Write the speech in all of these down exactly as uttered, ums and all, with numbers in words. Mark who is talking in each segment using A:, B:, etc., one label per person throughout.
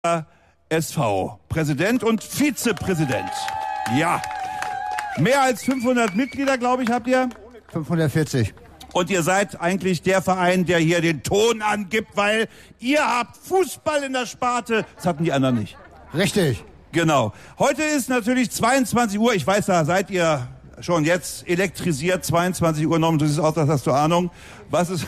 A: S V, Präsident und Vizepräsident. Ja, mehr als fünfhundert Mitglieder, glaube ich, habt ihr?
B: fünfhundertvierzig.
A: Und ihr seid eigentlich der Verein, der hier den Ton angibt, weil ihr habt Fußball in der Sparte. Das hatten die anderen nicht.
B: Richtig.
A: Genau. Heute ist natürlich zweiundzwanzig Uhr. Ich weiß, da seid ihr schon jetzt elektrisiert. zweiundzwanzig Uhr, Norman, du siehst aus, als hast du Ahnung. Was ist...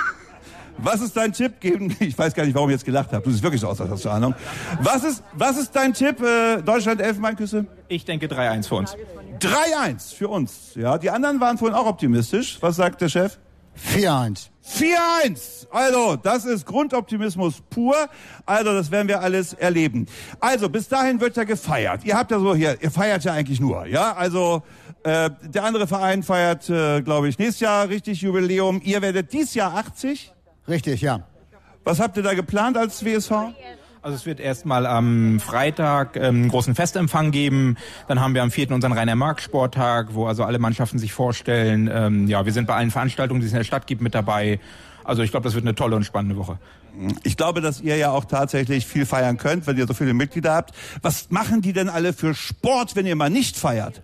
A: Was ist dein Tipp? Ich weiß gar nicht, warum ich jetzt gelacht habe. Du siehst wirklich so aus, als hast du Ahnung. Was ist, was ist dein Tipp? Äh, Deutschland, Elfenbeinküsse?
C: Ich denke drei eins für uns.
A: drei eins für uns. Ja, die anderen waren vorhin auch optimistisch. Was sagt der Chef?
B: vier eins.
A: vier eins. Also, das ist Grundoptimismus pur. Also, das werden wir alles erleben. Also, bis dahin wird ja gefeiert. Ihr habt ja so hier, ihr feiert ja eigentlich nur, ja? Also, äh, der andere Verein feiert, äh, glaube ich, nächstes Jahr richtig Jubiläum. Ihr werdet dieses Jahr achtzig.
B: Richtig, ja.
A: Was habt ihr da geplant als W S V?
C: Also es wird erstmal am Freitag ähm, einen großen Festempfang geben. Dann haben wir am vierten unseren Rainer-Marx-Sporttag, wo also alle Mannschaften sich vorstellen. Ähm, ja, wir sind bei allen Veranstaltungen, die es in der Stadt gibt, mit dabei. Also ich glaube, das wird eine tolle und spannende Woche.
A: Ich glaube, dass ihr ja auch tatsächlich viel feiern könnt, wenn ihr so viele Mitglieder habt. Was machen die denn alle für Sport, wenn ihr mal nicht feiert?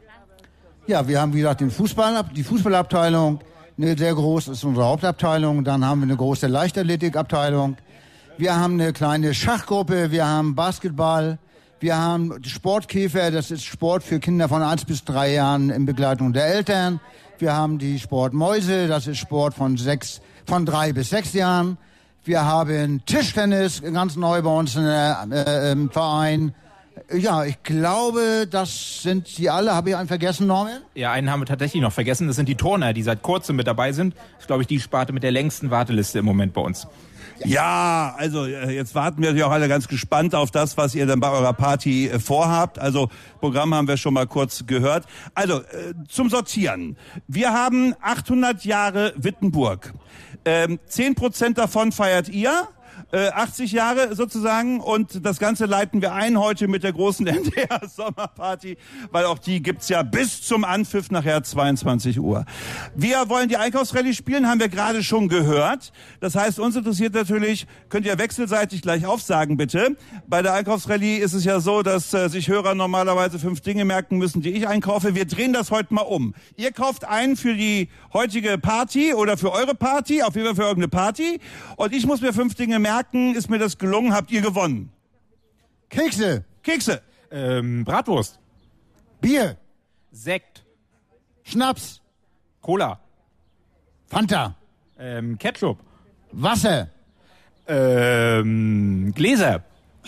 B: Ja, wir haben, wie gesagt, den Fußball, die Fußballabteilung. Eine sehr groß ist unsere Hauptabteilung. Dann haben wir eine große Leichtathletikabteilung. Wir haben eine kleine Schachgruppe. Wir haben Basketball. Wir haben Sportkäfer. Das ist Sport für Kinder von eins bis drei Jahren in Begleitung der Eltern. Wir haben die Sportmäuse. Das ist Sport von sechs, von drei bis sechs Jahren. Wir haben Tischtennis, ganz neu bei uns in der, äh, im Verein. Ja, ich glaube, das sind sie alle. Habe ich einen vergessen, Norman?
C: Ja, einen haben wir tatsächlich noch vergessen. Das sind die Turner, die seit kurzem mit dabei sind. Das ist, glaube ich, die Sparte mit der längsten Warteliste im Moment bei uns.
A: Ja, also jetzt warten wir natürlich auch alle ganz gespannt auf das, was ihr dann bei eurer Party äh, vorhabt. Also Programm haben wir schon mal kurz gehört. Also äh, zum Sortieren. Wir haben achthundert Jahre Wittenburg. Ähm, zehn Prozent davon feiert ihr. Äh, achtzig Jahre sozusagen, und das Ganze leiten wir ein heute mit der großen N D R-Sommerparty, weil auch die gibt's ja bis zum Anpfiff nachher zweiundzwanzig Uhr. Wir wollen die Einkaufsrallye spielen, haben wir gerade schon gehört. Das heißt, uns interessiert natürlich, könnt ihr wechselseitig gleich aufsagen bitte. Bei der Einkaufsrallye ist es ja so, dass äh, sich Hörer normalerweise fünf Dinge merken müssen, die ich einkaufe. Wir drehen das heute mal um. Ihr kauft ein für die heutige Party oder für eure Party, auf jeden Fall für irgendeine Party, und ich muss mir fünf Dinge merken. Ist mir das gelungen, habt ihr gewonnen.
B: Kekse.
A: Kekse.
C: Ähm, Bratwurst.
B: Bier.
C: Sekt.
B: Schnaps.
C: Cola.
B: Fanta.
C: Ähm, Ketchup.
B: Wasser.
C: Ähm, Gläser.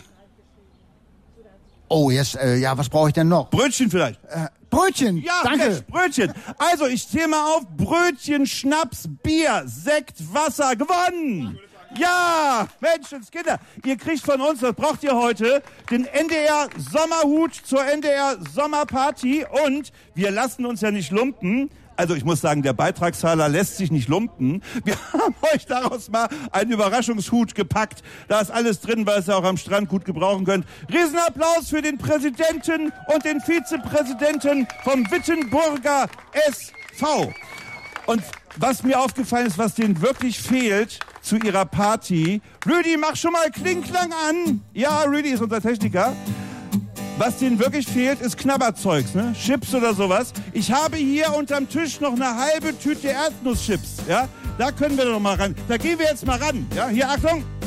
B: Oh, jetzt, äh, ja, was brauche ich denn noch?
A: Brötchen vielleicht.
B: Äh, Brötchen.
A: Ja,
B: danke.
A: Mensch, Brötchen. Also, ich zähle mal auf. Brötchen, Schnaps, Bier, Sekt, Wasser. Gewonnen. Ja, Menschenskinder, ihr kriegt von uns, das braucht ihr heute, den N D R Sommerhut zur N D R Sommerparty, und wir lassen uns ja nicht lumpen. Also ich muss sagen, der Beitragszahler lässt sich nicht lumpen. Wir haben euch daraus mal einen Überraschungshut gepackt. Da ist alles drin, was ihr auch am Strand gut gebrauchen könnt. Riesenapplaus für den Präsidenten und den Vizepräsidenten vom Wittenburger S V. Und was mir aufgefallen ist, was denen wirklich fehlt zu ihrer Party. Rüdi, mach schon mal Klingklang an. Ja, Rüdi ist unser Techniker. Was denen wirklich fehlt, ist Knabberzeugs, ne? Chips oder sowas. Ich habe hier unterm Tisch noch eine halbe Tüte Erdnusschips, ja? Da können wir doch mal ran. Da gehen wir jetzt mal ran, ja? Hier, Achtung.